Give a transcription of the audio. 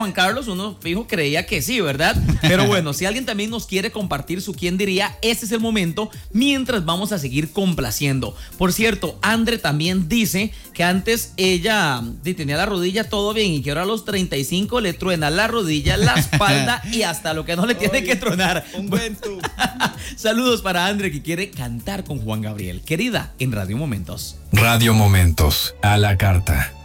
Juan Carlos, uno fijo creía que sí, ¿verdad? Pero bueno, si alguien también nos quiere compartir su quién diría, este es el momento mientras vamos a seguir complaciendo. Por cierto, Andre también dice que antes ella tenía la rodilla todo bien y que ahora a los 35 le truena la rodilla, la espalda y hasta lo que no le tiene que tronar. Un buen tubo. Saludos para Andre que quiere cantar con Juan Gabriel. Querida, en Radio Momentos. Radio Momentos, a la carta.